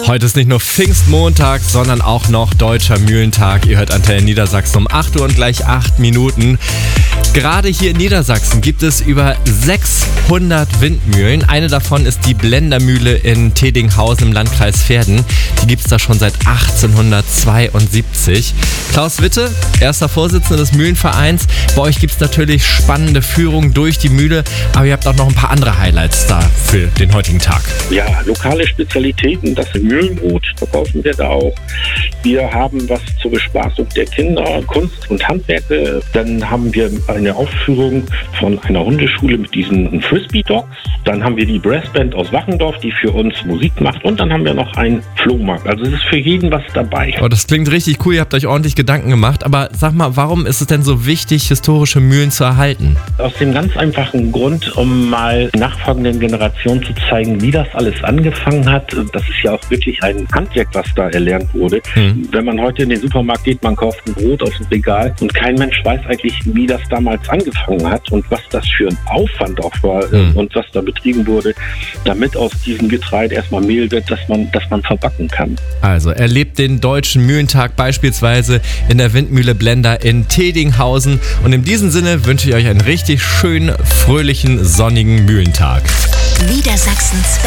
Heute ist nicht nur Pfingstmontag, sondern auch noch Deutscher Mühlentag. Ihr hört Antenne Niedersachsen um 8 Uhr und gleich 8 Minuten. Gerade hier in Niedersachsen gibt es über 600 Windmühlen. Eine davon ist die Blendermühle in Tedinghausen im Landkreis Verden. Die gibt es da schon seit 1872. Klaus Witte, erster Vorsitzender des Mühlenvereins. Bei euch gibt es natürlich spannende Führungen durch die Mühle, aber ihr habt auch noch ein paar andere Highlights da für den heutigen Tag. Ja, lokale Spezialitäten, das Mühlenbrot verkaufen wir da auch. Wir haben was zur Bespaßung der Kinder, Kunst und Handwerke. Dann haben wir eine Aufführung von einer Hundeschule mit diesen Frisbee-Dogs. Dann haben wir die Brassband aus Wachendorf, die für uns Musik macht. Und dann haben wir noch einen Flohmarkt. Also es ist für jeden was dabei. Oh, das klingt richtig cool, ihr habt euch ordentlich Gedanken gemacht. Aber sag mal, warum ist es denn so wichtig, historische Mühlen zu erhalten? Aus dem ganz einfachen Grund, um mal nachfolgenden Generationen zu zeigen, wie das alles angefangen hat. Das ist ja auch wirklich ein Handwerk, was da erlernt wurde. Wenn man heute in den Supermarkt geht, man kauft ein Brot aus dem Regal und kein Mensch weiß eigentlich, wie das damals angefangen hat und was das für ein Aufwand auch war und was da betrieben wurde, damit aus diesem Getreide erstmal Mehl wird, dass man verbacken kann. Also erlebt den Deutschen Mühlentag beispielsweise in der Windmühle Blender in Tedinghausen. Und in diesem Sinne wünsche ich euch einen richtig schönen, fröhlichen, sonnigen Mühlentag. Niedersachsens